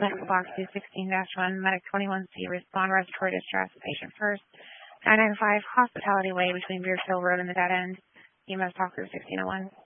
medical box 216-1, medic 21C, respond respiratory distress, patient first, 995 Hospitality Way between Beardfield Road and the dead end, EMS talker 1601.